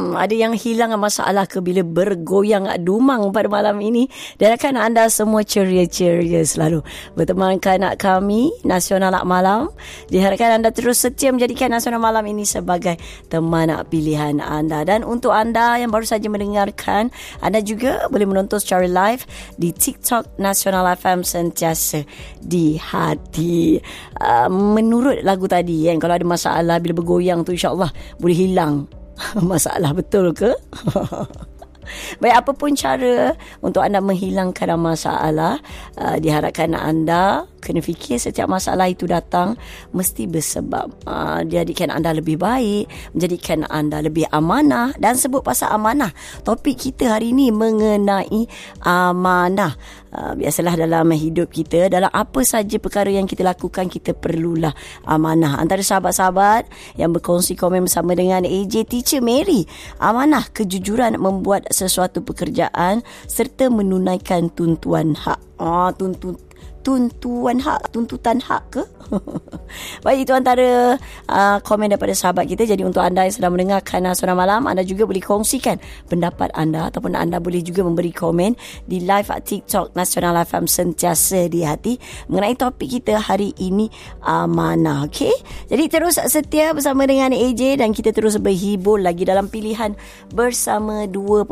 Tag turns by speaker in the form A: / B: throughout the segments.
A: Ada yang hilang masalah ke bila bergoyang dumang pada malam ini? Dan akan anda semua ceria-ceria selalu bertemankan kami Nasional Malam. Diharapkan anda terus setia menjadikan Nasional Malam ini sebagai teman pilihan anda. Dan untuk anda yang baru saja mendengarkan, anda juga boleh menonton secara live di TikTok Nasional FM Sentiasa di Hati. Menurut lagu tadi kan, kalau ada masalah bila bergoyang tu, insyaAllah boleh hilang masalah, betul ke? Baik, apa pun cara untuk anda menghilangkan masalah, diharapkan anda kena fikir setiap masalah itu datang mesti bersebab. Jadikan anda lebih baik, menjadikan anda lebih amanah. Dan sebut pasal amanah, topik kita hari ini mengenai amanah. Biasalah dalam hidup kita, dalam apa saja perkara yang kita lakukan, kita perlulah amanah. Antara sahabat-sahabat yang berkongsi komen bersama dengan AJ Teacher Mary, amanah kejujuran membuat sesuatu pekerjaan serta menunaikan tuntutan hak. Tuntutan hak ke? Baik, itu antara komen daripada sahabat kita. Jadi untuk anda yang sedang mendengarkan Suara Malam, anda juga boleh kongsikan pendapat anda, ataupun anda boleh juga memberi komen di live TikTok Nasional FM Sentiasa di Hati mengenai topik kita hari ini, amanah. Okey, jadi terus setia bersama dengan AJ dan kita terus berhibur lagi dalam pilihan bersama 2.0.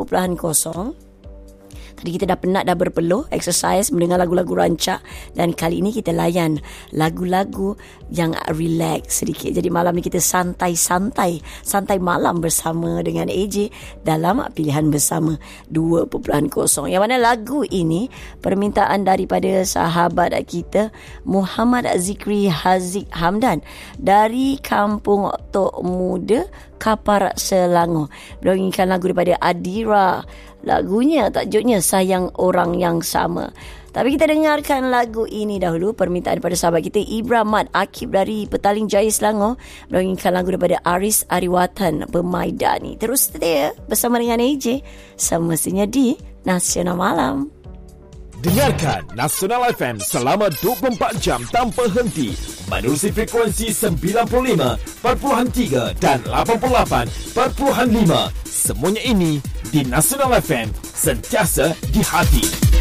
A: Tadi kita dah penat, dah berpeluh, exercise, mendengar lagu-lagu rancak. Dan kali ini kita layan lagu-lagu yang relax sedikit. Jadi malam ni kita santai malam bersama dengan AJ dalam pilihan bersama 2.0. Yang mana lagu ini permintaan daripada sahabat kita Muhammad Zikri Haziq Hamdan dari Kampung Tok Muda, Kapar, Selangor. Beliau inginkan lagu daripada Adira. Lagunya takjudnya Sayang Orang Yang Sama. Tapi kita dengarkan lagu ini dahulu. Permintaan daripada sahabat kita Ibrahim Mat Akib dari Petaling Jaya, Selangor. Beliau inginkan lagu daripada Aris Ariwatan Pemaidani. Terus setia bersama dengan AJ semestinya di Nasional Malam.
B: Dengarkan Nasional FM selama 24 jam tanpa henti menerusi frekuensi 95.3 dan 88.5. Semuanya ini di Nasional FM, sentiasa di hati.